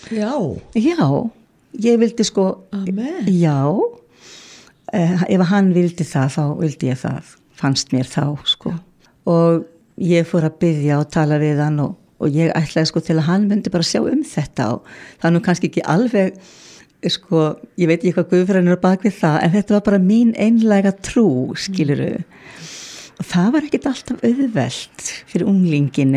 Já, ég vildi sko amen. ef hann vildi það þá vildi ég það, fannst mér þá sko. Og ég fór að biðja og tala við hann og ég ætlaði sko til að hann myndi bara sjá þetta og það er nú kannski ekki alveg sko, ég veit ekki hvað guðfræðin er bak við það, en þetta var bara mín einlæga trú, skilurðu. Og það var ekkert alltaf auðvelt fyrir unglingin